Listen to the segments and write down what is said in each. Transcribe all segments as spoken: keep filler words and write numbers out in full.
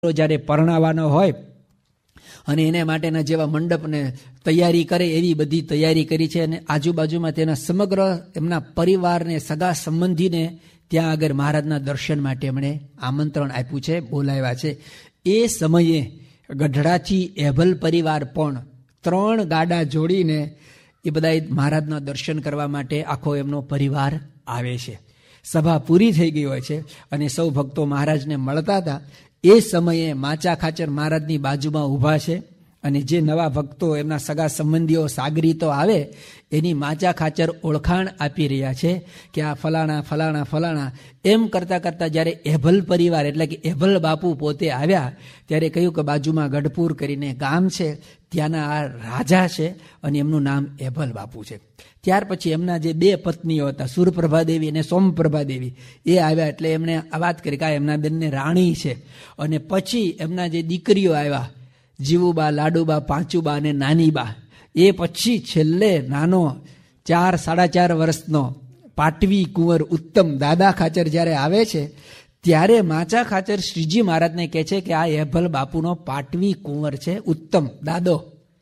જ્યારે પરણાવવાનો હોય અને એને માટેના જેવા મંડપને તૈયારી કરે એવી બધી તૈયારી કરી છે. અને આજુબાજુમાં તેના સમગ્ર એમના પરિવારને, સગા સંબંધીને ત્યાં આગળ મહારાજના દર્શન માટે એમણે આમંત્રણ આપ્યું છે, બોલાવ્યા છે. એ સમયે ગઢડાથી એભલ પરિવાર પણ ત્રણ ગાડા જોડીને એ બધા મહારાજના દર્શન કરવા માટે આખો એમનો પરિવાર આવે છે. સભા પૂરી થઈ ગઈ હોય છે અને સૌ ભક્તો મહારાજને મળતા હતા. એ સમયે માચા ખાચર મહારાજની બાજુમાં ઊભા છે અને જે નવા ભક્તો, એમના સગા સંબંધીઓ, સાગરીતો આવે એની માચા ખાચર ઓળખાણ આપી રહ્યા છે કે આ ફલાણા ફલાણા ફલાણા એમ કરતાં કરતાં જ્યારે એભલ પરિવાર એટલે કે એભલ બાપુ પોતે આવ્યા ત્યારે કહ્યું કે બાજુમાં ગઢપુર કરીને ગામ છે, ત્યાંના આ રાજા છે અને એમનું નામ એભલ બાપુ છે. ત્યાર પછી એમના જે બે પત્નીઓ હતા, સુરપ્રભા દેવી અને સોમપ્રભા દેવી, એ આવ્યા એટલે એમણે આ વાત કરી કે એમના બેનને રાણી છે. અને પછી એમના જે દીકરીઓ આવ્યા, જીવુબા, લાડુબા, પાંચુબા અને નાનીબા, એ પછી છેલ્લે નાનો ચાર સાડા ચાર વર્ષનો પાટવી કુંવર ઉત્તમ દાદા ખાચર જ્યારે આવે છે ત્યારે માચા ખાચર શ્રીજી મહારાજને કહે છે કે આ એભલ બાપુનો પાટવી કુંવર છે, ઉત્તમ દાદો.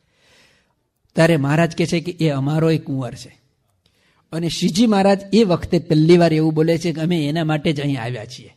ત્યારે મહારાજ કહે છે કે એ અમારો કુંવર છે. અને શ્રીજી મહારાજ એ વખતે પહેલી વાર એવું બોલે છે કે અમે એના માટે જ અહીં આવ્યા છીએ.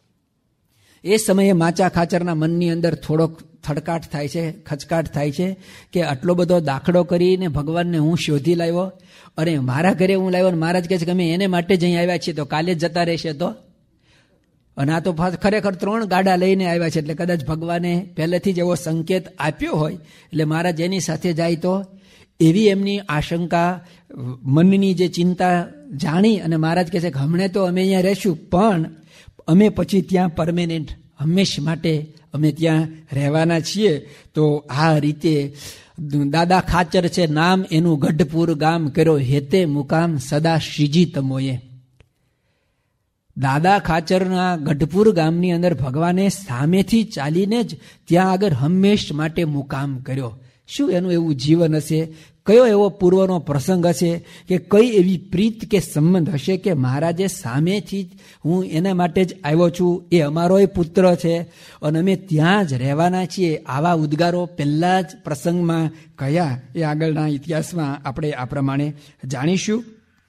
એ સમયે માચા ખાચરના મનની અંદર થોડોક થડકાટ થાય છે, ખચકાટ થાય છે કે આટલો બધો દાખલો કરીને ભગવાનને હું શોધી લાવ્યો અને મારા ઘરે હું લાવ્યો. મહારાજ કહે છે કે અમે એને માટે જ અહીં આવ્યા છીએ, તો કાલે જ જતા રહેશે તો. અને આ તો ખરેખર ત્રણ ગાડા લઈને આવ્યા છે એટલે કદાચ ભગવાને પહેલેથી જ એવો સંકેત આપ્યો હોય એટલે મહારાજ એની સાથે જાય તો, એવી એમની આશંકા, મનની જે ચિંતા જાણી અને મહારાજ કહે છે કે હમણે તો અમે અહીંયા રહેશું પણ અમે પછી ત્યાં પરમેનન્ટ હંમેશ માટે અમે ત્યાં રહેવાના છીએ. તો આ રીતે દાદા ખાચર છે નામ એનું ગઢપુર ગામ, કર્યો હેતે મુકામ સદા શ્રીજી તમોએ. દાદા ખાચરના ગઢપુર ગામની અંદર ભગવાને સામેથી ચાલીને જ ત્યાં આગળ હંમેશ માટે મુકામ કર્યો. શું એનું એવું જીવન હશે, કયો એવો પૂર્વનો પ્રસંગ હશે કે કઈ એવી પ્રીત કે સંબંધ હશે કે મહારાજે સામેથી જ હું એના માટે જ આવ્યો છું, એ અમારોય પુત્ર છે અને અમે ત્યાં જ રહેવાના છીએ. આવા ઉદ્ગારો પહેલા જ પ્રસંગમાં કયા એ આગળના ઇતિહાસમાં આપણે આ પ્રમાણે જાણીશું.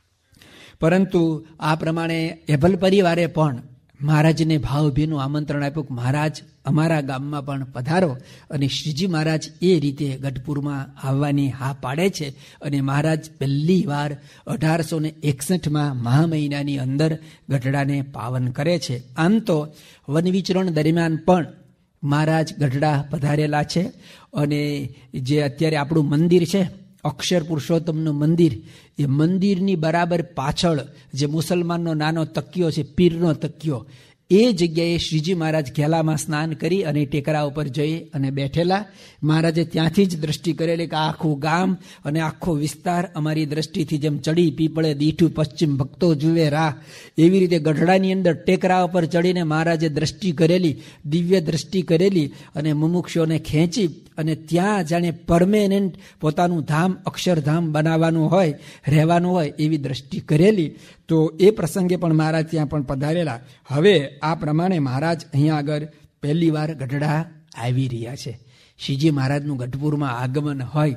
પરંતુ આ પ્રમાણે એભલ પરિવારે પણ મહારાજને ભાવભીનું આમંત્રણ આપ્યું કે મહારાજ અમારા ગામમાં પણ પધારો. અને શ્રીજી મહારાજ એ રીતે ગઢપુરમાં આવવાની હા પાડે છે. અને મહારાજ પહેલી વાર અઢારસો ને એકસઠમાં મહા મહિનાની અંદર ગઢડાને પાવન કરે છે. આમ તો વન વિચરણ દરમિયાન પણ મહારાજ ગઢડા પધારેલા છે. અને જે અત્યારે આપણું મંદિર છે અક્ષર પુરુષોત્તમનું મંદિર, એ મંદિરની બરાબર પાછળ જે મુસલમાનનો નાનો તકિયો છે, પીરનો તકિયો, એ જગ્યાએ શ્રીજી મહારાજ ઘેલામાં સ્નાન કરી અને ટેકરા ઉપર જઈ અને બેઠેલા. મહારાજે ત્યાંથી જ દ્રષ્ટિ કરેલી કે આખું ગામ અને આખો વિસ્તાર અમારી દ્રષ્ટિથી જેમ ચડી પીપળે દીઠું પશ્ચિમ ભક્તો જુએ રાહ, એવી રીતે ગઢડાની અંદર ટેકરા ઉપર ચડીને મહારાજે દ્રષ્ટિ કરેલી, દિવ્ય દ્રષ્ટિ કરેલી અને મુમુક્ષોને ખેંચી અને ત્યાં જાણે પરમેનન્ટ પોતાનું ધામ અક્ષરધામ બનાવવાનું હોય, રહેવાનું હોય એવી દ્રષ્ટિ કરેલી. તો એ પ્રસંગે પણ મહારાજ ત્યાં પણ પધારેલા. હવે આ પ્રમાણે મહારાજ અહીંયા આગળ પહેલી વાર ગઢડા આવી રહ્યા છે. શ્રીજી મહારાજનું ગઢપુરમાં આગમન હોય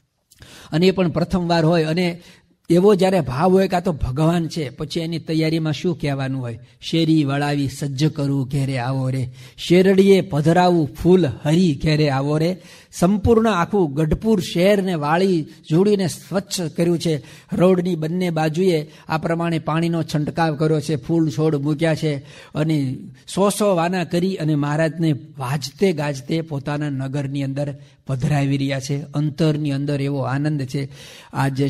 અને એ પણ પ્રથમ વાર હોય અને એવો જ્યારે ભાવ હોય કે આ તો ભગવાન છે, પછી એની તૈયારીમાં શું કહેવાનું હોય, શેરી વળાવી સજ્જ કરું ઘેરે આવો રે, શેરડીએ પધરાવું ફૂલ હરી ઘેરે આવો રે. સંપૂર્ણ આખું ગઢપુર શહેરને વાળી જોડીને સ્વચ્છ કર્યું છે. રોડની બંને બાજુએ આ પ્રમાણે પાણીનો છંટકાવ કર્યો છે, ફૂલ છોડ મૂક્યા છે અને સો સો વાના કરી અને મહારાજને વાજતે ગાજતે પોતાના નગરની અંદર પધરાવી રહ્યા છે. અંતરની અંદર એવો આનંદ છે. આ જે